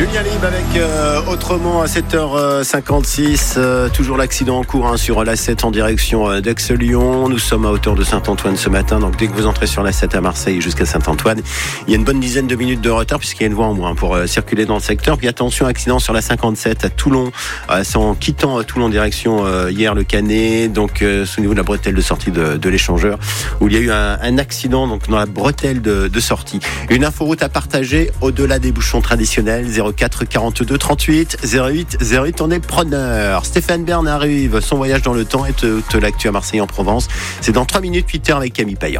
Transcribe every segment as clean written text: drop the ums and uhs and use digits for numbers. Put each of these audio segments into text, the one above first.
Julien Libre avec autrement à 7h56. Toujours l'accident en cours sur l'A7 en direction d'Aix-Lyon. Nous sommes à hauteur de Saint-Antoine ce matin. Donc dès que vous entrez sur l'A7 à Marseille jusqu'à Saint-Antoine, il y a une bonne dizaine de minutes de retard puisqu'il y a une voie en moins pour circuler dans le secteur. Puis attention, accident sur la 57 à Toulon. C'est en quittant Toulon direction hier le Canet. Donc au niveau de la bretelle de sortie de l'échangeur où il y a eu un accident donc dans la bretelle de sortie. Une inforoute à partager au-delà des bouchons traditionnels. 04 42 38 08 08. On est preneur. Stéphane Bern arrive. Son voyage dans le temps et te l'actu à Marseille en Provence. C'est dans 3 minutes 8h avec Camille Payan.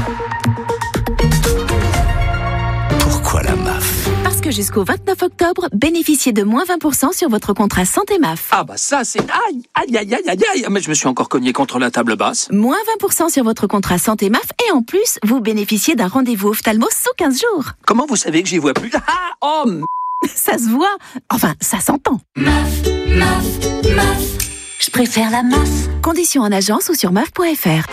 Pourquoi la MAF ? Parce que jusqu'au 29 octobre, bénéficiez de moins 20% sur votre contrat santé MAF. Ah bah ça c'est... Aïe. Mais je me suis encore cogné contre la table basse. Moins 20% sur votre contrat santé MAF et en plus, vous bénéficiez d'un rendez-vous ophtalmo sous 15 jours. Comment vous savez que j'y vois plus ? Ça se voit. Enfin, ça s'entend. MAF. Je préfère la MAF. Conditions en agence ou sur maf.fr.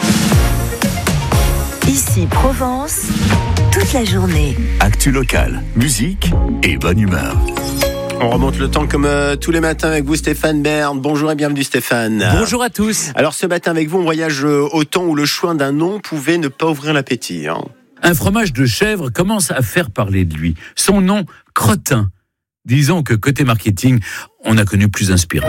Ici Provence, toute la journée. Actu locale, musique et bonne humeur. On remonte le temps comme tous les matins avec vous, Stéphane Bern. Bonjour et bienvenue, Stéphane. Bonjour à tous. Alors ce matin avec vous, on voyage au temps où le choix d'un nom pouvait ne pas ouvrir l'appétit. Un fromage de chèvre commence à faire parler de lui. Son nom, Crottin. Disons que côté marketing, on a connu plus inspirant.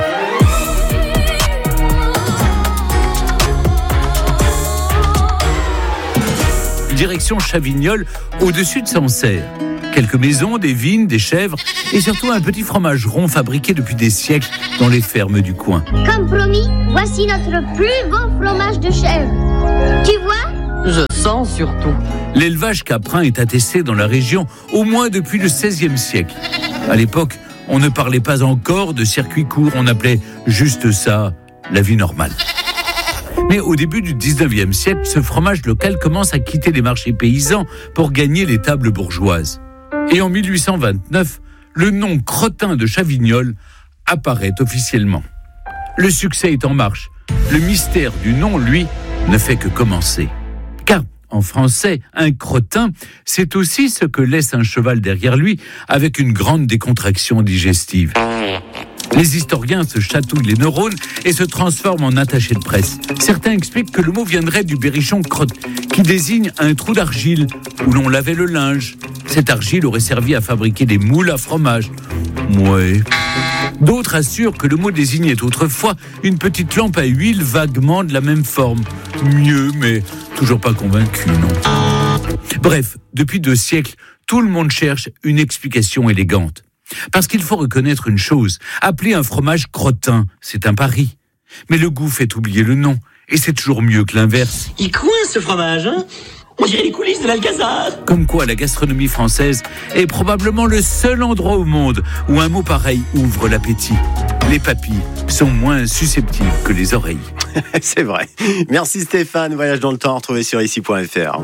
Direction Chavignol, au-dessus de Sancerre. Quelques maisons, des vignes, des chèvres et surtout un petit fromage rond fabriqué depuis des siècles dans les fermes du coin. Comme promis, voici notre plus beau fromage de chèvre. Tu vois ? Je sens surtout. L'élevage caprin est attesté dans la région au moins depuis le XVIe siècle. À l'époque, on ne parlait pas encore de circuit court, on appelait juste ça la vie normale. Mais au début du 19e siècle, ce fromage local commence à quitter les marchés paysans pour gagner les tables bourgeoises. Et en 1829, le nom Crottin de Chavignol apparaît officiellement. Le succès est en marche. Le mystère du nom, lui, ne fait que commencer. Car, en français, un crottin, c'est aussi ce que laisse un cheval derrière lui avec une grande décontraction digestive. Les historiens se chatouillent les neurones et se transforment en attachés de presse. Certains expliquent que le mot viendrait du berrichon crotte, qui désigne un trou d'argile où l'on lavait le linge. Cette argile aurait servi à fabriquer des moules à fromage. Ouais. D'autres assurent que le mot désignait autrefois une petite lampe à huile vaguement de la même forme. Mieux, mais toujours pas convaincu, non. Bref, depuis 2 siècles, tout le monde cherche une explication élégante. Parce qu'il faut reconnaître une chose, appeler un fromage crottin, c'est un pari. Mais le goût fait oublier le nom, et c'est toujours mieux que l'inverse. Il coince ce fromage, hein ? On dirait les coulisses de l'Alcazar. Comme quoi la gastronomie française est probablement le seul endroit au monde où un mot pareil ouvre l'appétit. Les papilles sont moins susceptibles que les oreilles. C'est vrai. Merci Stéphane, voyage dans le temps, retrouvé sur ici.fr.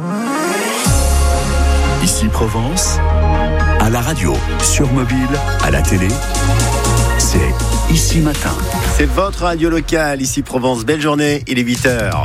Ici Provence, à la radio, sur mobile, à la télé, c'est Ici Matin. C'est votre radio locale, ici Provence. Belle journée, il est 8h.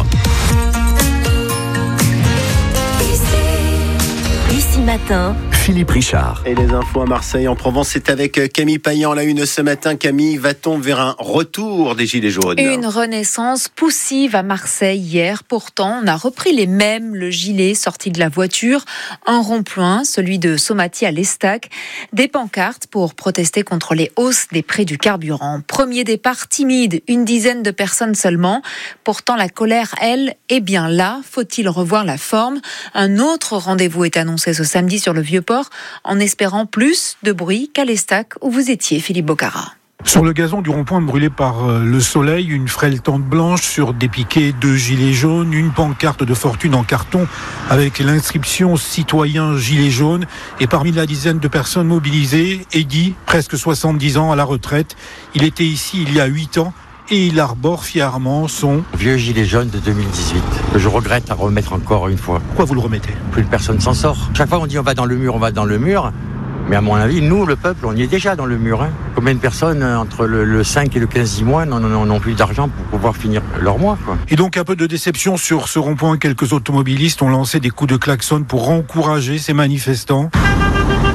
Ici Matin, Philippe Richard. Et les infos à Marseille, en Provence, c'est avec Camille Payan, la une ce matin. Camille, va-t-on vers un retour des Gilets jaunes ? Une renaissance poussive à Marseille hier. Pourtant, on a repris les mêmes, le gilet sorti de la voiture, un rond-point, celui de Somati à l'Estac, des pancartes pour protester contre les hausses des prix du carburant. Premier départ timide, une dizaine de personnes seulement. Pourtant, la colère, elle, est bien là. Faut-il revoir la forme ? Un autre rendez-vous est annoncé ce samedi sur le Vieux-Port, en espérant plus de bruit qu'à l'Estac où vous étiez, Philippe Bocara. Sur le gazon du rond-point brûlé par le soleil, une frêle tente blanche sur des piquets de gilets jaunes, une pancarte de fortune en carton avec l'inscription « Citoyen gilet jaune ». Et parmi la dizaine de personnes mobilisées, Eddy, presque 70 ans à la retraite. Il était ici il y a 8 ans. Et il arbore fièrement son vieux gilet jaune de 2018, que je regrette à remettre encore une fois. Pourquoi vous le remettez ? Plus de personne s'en sort. Chaque fois on dit on va dans le mur. Mais à mon avis, nous, le peuple, on y est déjà dans le mur. Combien de personnes, entre le 5 et le 15 du mois, n'ont plus d'argent pour pouvoir finir leur mois, quoi. Et donc, un peu de déception sur ce rond-point. Quelques automobilistes ont lancé des coups de klaxon pour encourager ces manifestants.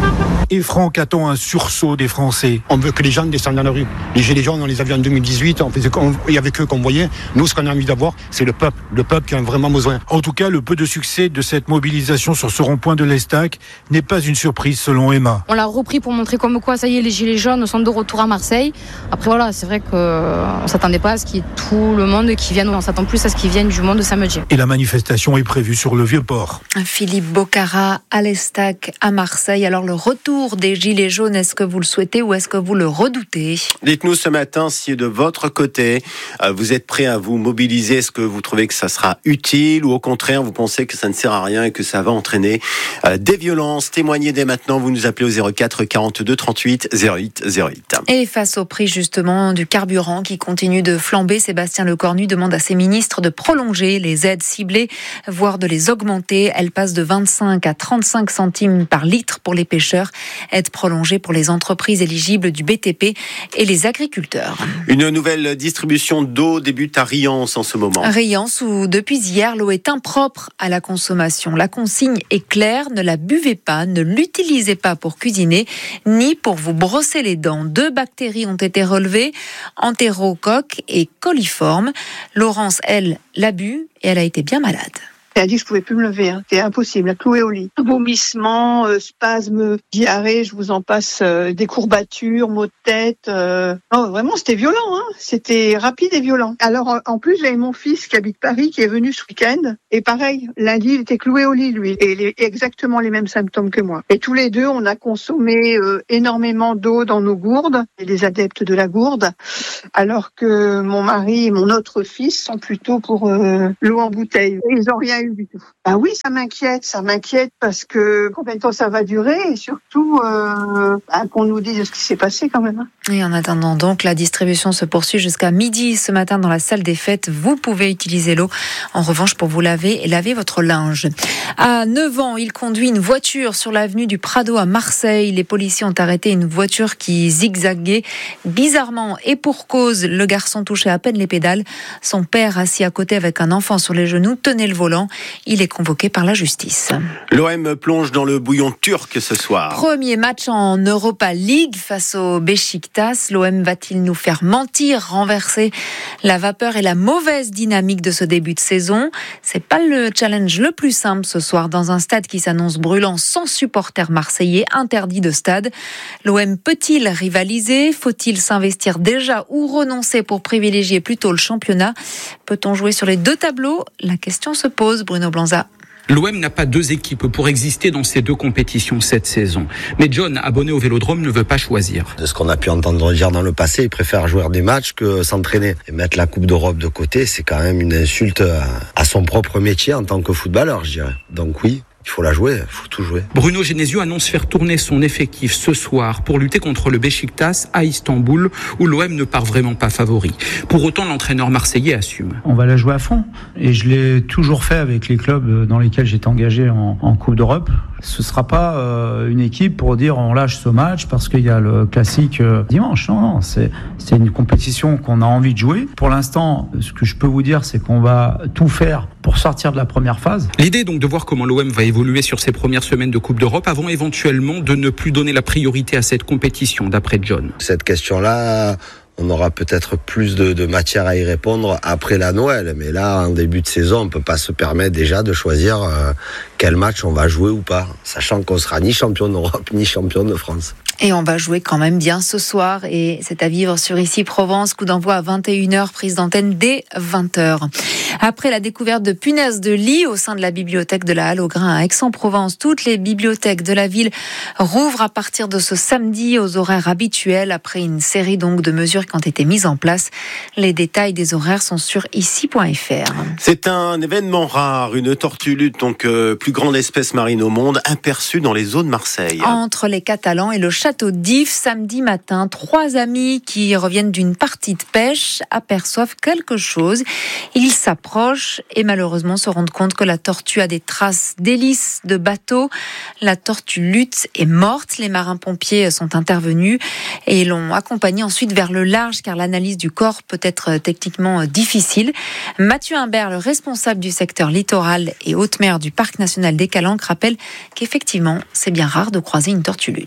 Et Franck attend un sursaut des Français. On veut que les gens descendent dans la rue. Les gilets jaunes, on les a vus en 2018, il y avait eux qu'on voyait. Nous, ce qu'on a envie d'avoir, c'est le peuple qui a vraiment besoin. En tout cas, le peu de succès de cette mobilisation sur ce rond-point de l'Estac n'est pas une surprise selon Emma. On l'a repris pour montrer comme quoi, ça y est, les gilets jaunes sont de retour à Marseille. Après voilà, c'est vrai qu'on s'attendait pas à ce qu'il y ait tout le monde qui vienne, on s'attend plus à ce qu'ils viennent du monde samedi. Et la manifestation est prévue sur le Vieux-Port. Philippe Bocara à l'Estac à Marseille. Alors le retour des gilets jaunes, est-ce que vous le souhaitez ou est-ce que vous le redoutez ? Dites-nous ce matin si de votre côté, vous êtes prêt à vous mobiliser. Est-ce que vous trouvez que ça sera utile ou au contraire, vous pensez que ça ne sert à rien et que ça va entraîner des violences ? Témoignez dès maintenant, vous nous appelez au 04 42 38 08 08. Et face au prix justement du carburant qui continue de flamber, Sébastien Lecornu demande à ses ministres de prolonger les aides ciblées, voire de les augmenter. Elles passent de 25 à 35 centimes par litre pour les pêcheurs. Aide prolongée pour les entreprises éligibles du BTP et les agriculteurs. Une nouvelle distribution d'eau débute à Riance en ce moment. Riance où depuis hier l'eau est impropre à la consommation. La consigne est claire, ne la buvez pas, ne l'utilisez pas pour cuisiner ni pour vous brosser les dents. 2 bactéries ont été relevées, entérocoque et coliforme. Laurence, elle, l'a bu et elle a été bien malade. Elle a dit que je pouvais plus me lever, c'était impossible, clouée au lit. Vomissements, spasmes, diarrhée, je vous en passe, des courbatures, maux de tête. Non, vraiment, c'était violent, c'était rapide et violent. Alors, en plus, j'avais mon fils qui habite Paris, qui est venu ce week-end, et pareil, lundi, il était cloué au lit, lui, et exactement les mêmes symptômes que moi. Et tous les deux, on a consommé énormément d'eau dans nos gourdes, et des adeptes de la gourde, alors que mon mari et mon autre fils sont plutôt pour l'eau en bouteille. Ils n'ont rien eu du tout. Bah oui, ça m'inquiète parce que combien de temps ça va durer et surtout qu'on nous dise ce qui s'est passé quand même. Et en attendant donc, la distribution se poursuit jusqu'à midi ce matin dans la salle des fêtes. Vous pouvez utiliser l'eau en revanche pour vous laver et laver votre linge. À 9 ans, il conduit une voiture sur l'avenue du Prado à Marseille. Les policiers ont arrêté une voiture qui zigzaguait bizarrement et pour cause. Le garçon touchait à peine les pédales. Son père, assis à côté avec un enfant sur les genoux, tenait le volant. Il est convoqué par la justice. L'OM plonge dans le bouillon turc ce soir. Premier match en Europa League face au Beşiktaş. L'OM va-t-il nous faire mentir, renverser la vapeur et la mauvaise dynamique de ce début de saison ? C'est pas le challenge le plus simple ce soir dans un stade qui s'annonce brûlant sans supporters marseillais, interdit de stade. L'OM peut-il rivaliser ? Faut-il s'investir déjà ou renoncer pour privilégier plutôt le championnat ? Peut-on jouer sur les 2 tableaux ? La question se pose, Bruno Blanza. L'OM n'a pas 2 équipes pour exister dans ces 2 compétitions cette saison. Mais John, abonné au Vélodrome, ne veut pas choisir. De ce qu'on a pu entendre dire dans le passé, il préfère jouer des matchs que s'entraîner. Et mettre la Coupe d'Europe de côté, c'est quand même une insulte à son propre métier en tant que footballeur, je dirais. Donc oui, il faut la jouer, il faut tout jouer. Bruno Genesio annonce faire tourner son effectif ce soir pour lutter contre le Beşiktaş à Istanbul, où l'OM ne part vraiment pas favori. Pour autant, l'entraîneur marseillais assume. On va la jouer à fond. Et je l'ai toujours fait avec les clubs dans lesquels j'étais engagé en Coupe d'Europe. Ce ne sera pas une équipe pour dire on lâche ce match parce qu'il y a le classique dimanche. Non, c'est une compétition qu'on a envie de jouer. Pour l'instant, ce que je peux vous dire, c'est qu'on va tout faire pour sortir de la première phase. L'idée est donc de voir comment l'OM va évoluer sur ses premières semaines de Coupe d'Europe avant éventuellement de ne plus donner la priorité à cette compétition, d'après John. Cette question-là, on aura peut-être plus de matière à y répondre après la Noël. Mais là, en début de saison, on ne peut pas se permettre déjà de choisir quel match on va jouer ou pas, sachant qu'on sera ni champion d'Europe, ni champion de France. Et on va jouer quand même bien ce soir et c'est à vivre sur Ici Provence, coup d'envoi à 21h, prise d'antenne dès 20h. Après la découverte de punaises de lit au sein de la bibliothèque de la Halle aux Grains à Aix-en-Provence, toutes les bibliothèques de la ville rouvrent à partir de ce samedi aux horaires habituels après une série donc de mesures qui ont été mises en place. Les détails des horaires sont sur ici.fr. C'est un événement rare, une tortue lutte, donc plus grande espèce marine au monde, aperçue dans les eaux de Marseille. Entre les Catalans et le château d'If, samedi matin, 3 amis qui reviennent d'une partie de pêche aperçoivent quelque chose. Ils s'approchent et malheureusement se rendent compte que la tortue a des traces d'hélices de bateau. La tortue lutte est morte. Les marins-pompiers sont intervenus et l'ont accompagnée ensuite vers le large car l'analyse du corps peut être techniquement difficile. Mathieu Imbert, le responsable du secteur littoral et haute mer du Parc national des Calanques, rappelle qu'effectivement, c'est bien rare de croiser une tortue lutte.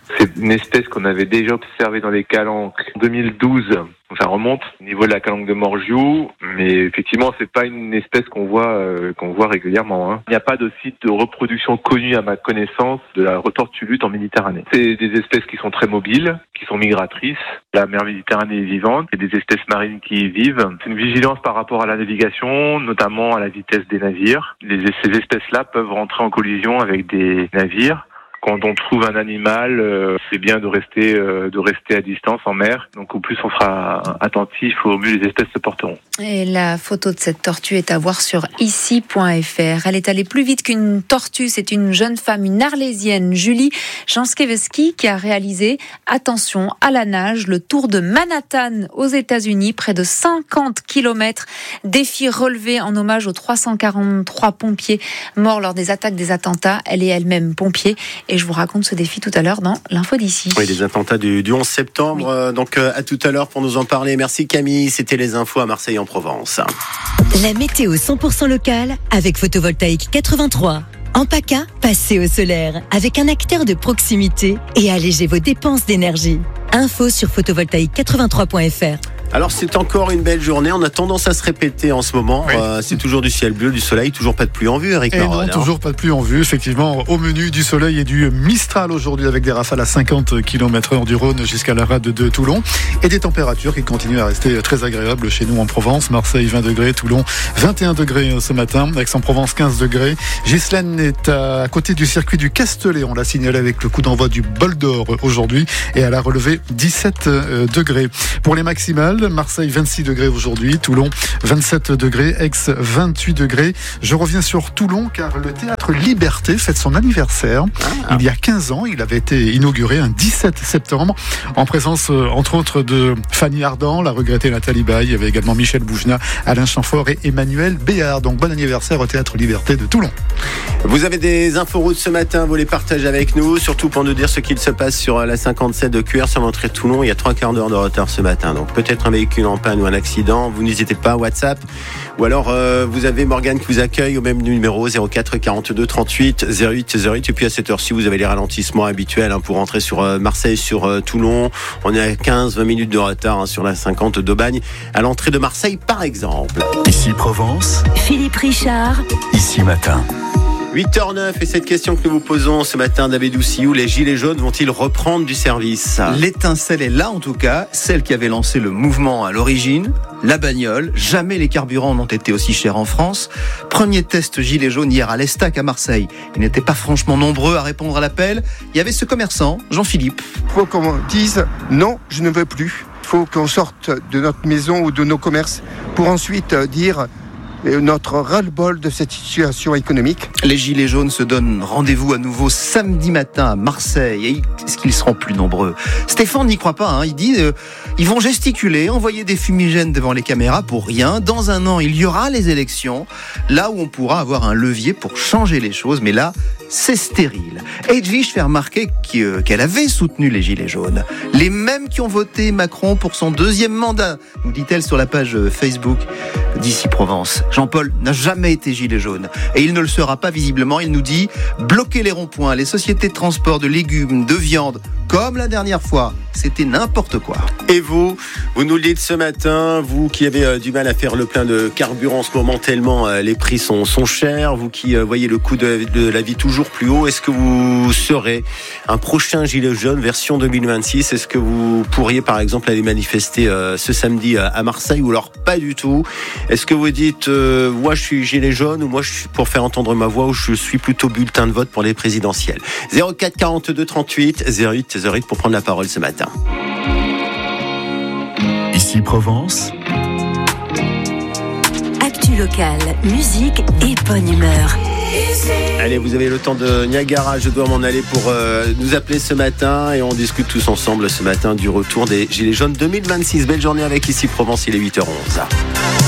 C'est une espèce qu'on avait déjà observée dans les calanques en 2012. Ça remonte au niveau de la calanque de Morgiou, mais effectivement, c'est pas une espèce qu'on voit régulièrement. Il n'y a pas de site de reproduction connu à ma connaissance de la tortue lutte en Méditerranée. C'est des espèces qui sont très mobiles, qui sont migratrices. La mer Méditerranée est vivante, il y a des espèces marines qui y vivent. C'est une vigilance par rapport à la navigation, notamment à la vitesse des navires. Ces espèces-là peuvent rentrer en collision avec des navires. Quand on trouve un animal, c'est bien de rester à distance en mer. Donc au plus on sera attentif, au mieux les espèces se porteront. Et la photo de cette tortue est à voir sur ici.fr. Elle est allée plus vite qu'une tortue. C'est une jeune femme, une Arlésienne, Julie Jankiewiski, qui a réalisé, attention, à la nage, le tour de Manhattan aux États-Unis, près de 50 km. Défi relevé en hommage aux 343 pompiers morts lors des attaques des attentats. Elle est elle-même pompier. Et je vous raconte ce défi tout à l'heure dans l'info d'ici. Oui, les attentats du 11 septembre. Oui. Donc à tout à l'heure pour nous en parler. Merci Camille. C'était les infos à Marseille en Provence. La météo 100% locale avec Photovoltaïque 83. En PACA, passez au solaire avec un acteur de proximité et allégez vos dépenses d'énergie. Info sur photovoltaïque83.fr. Alors c'est encore une belle journée, on a tendance à se répéter en ce moment, oui. C'est toujours du ciel bleu, du soleil, toujours pas de pluie en vue, Eric Larolle. Non, toujours pas de pluie en vue, effectivement, au menu du soleil et du Mistral aujourd'hui avec des rafales à 50 km/h du Rhône jusqu'à la rade de Toulon et des températures qui continuent à rester très agréables chez nous en Provence. Marseille 20 degrés, Toulon 21 degrés ce matin, Aix-en-Provence 15 degrés. Ghislaine est à côté du circuit du Castellet, on l'a signalé avec le coup d'envoi du Bol d'Or aujourd'hui et elle a relevé 17 degrés. Pour les maximales, Marseille 26 degrés aujourd'hui, Toulon 27 degrés, Aix 28 degrés. Je reviens sur Toulon car le théâtre Liberté fête son anniversaire. Il y a 15 ans, il avait été inauguré un 17 septembre en présence entre autres de Fanny Ardant, la regrettée Nathalie Baye, il y avait également Michel Boujna, Alain Chamfort et Emmanuel Béard. Donc bon anniversaire au théâtre Liberté de Toulon. Vous avez des infos routes ce matin, vous les partagez avec nous, surtout pour nous dire ce qu'il se passe sur la 57 de QR sur l'entrée de Toulon. Il y a 3 quarts d'heure de retard ce matin, donc peut-être un véhicule en panne ou un accident. Vous n'hésitez pas, WhatsApp, ou alors vous avez Morgane qui vous accueille au même numéro 04 42 38 08 08. Et puis à cette heure-ci, vous avez les ralentissements habituels pour rentrer sur Marseille, sur Toulon. On est à 15-20 minutes de retard sur la 50 d'Aubagne à l'entrée de Marseille par exemple. Ici Provence, Philippe Richard, ici matin. 8h09 et cette question que nous vous posons ce matin, David Oussiou, les gilets jaunes vont-ils reprendre du service ? L'étincelle est là en tout cas, celle qui avait lancé le mouvement à l'origine, la bagnole. Jamais les carburants n'ont été aussi chers en France. Premier test gilets jaunes hier à l'Estac à Marseille. Ils n'étaient pas franchement nombreux à répondre à l'appel. Il y avait ce commerçant, Jean-Philippe. Il faut qu'on dise non, je ne veux plus. Il faut qu'on sorte de notre maison ou de nos commerces pour ensuite dire notre ras-le-bol de cette situation économique. Les gilets jaunes se donnent rendez-vous à nouveau samedi matin à Marseille. Et est-ce qu'ils seront plus nombreux ? Stéphane n'y croit pas. Il dit ils vont gesticuler, envoyer des fumigènes devant les caméras pour rien. Dans un an, il y aura les élections, là où on pourra avoir un levier pour changer les choses. Mais là, c'est stérile. Edwige fait remarquer qu'elle avait soutenu les gilets jaunes. Les mêmes qui ont voté Macron pour son 2e mandat, nous dit-elle sur la page Facebook d'Ici Provence. Jean-Paul n'a jamais été gilet jaune. Et il ne le sera pas visiblement. Il nous dit bloquer les ronds-points, les sociétés de transport de légumes, de viande, comme la dernière fois. C'était n'importe quoi. Et vous nous le dites ce matin, vous qui avez du mal à faire le plein de carburant en ce moment tellement les prix sont chers, vous qui voyez le coût de la vie toujours plus haut, est-ce que vous serez un prochain gilet jaune version 2026 ? Est-ce que vous pourriez par exemple aller manifester ce samedi à Marseille ou alors pas du tout ? Est-ce que vous dites moi je suis gilet jaune ou moi je suis pour faire entendre ma voix ou je suis plutôt bulletin de vote pour les présidentielles ? 04 42 38 08 08 pour prendre la parole ce matin. Ici Provence. Actu locale, musique et bonne humeur. Allez, vous avez le temps de Niagara, je dois m'en aller pour nous appeler ce matin et on discute tous ensemble ce matin du retour des Gilets jaunes 2026. Belle journée avec Ici Provence, il est 8h11.